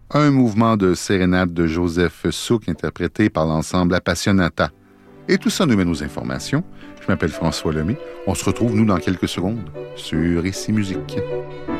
un mouvement de sérénade de Joseph Souck interprété par l'ensemble Appassionata. Et tout ça nous mène aux informations. Je m'appelle François Lemay. On se retrouve, nous, dans quelques secondes sur Ici Musique.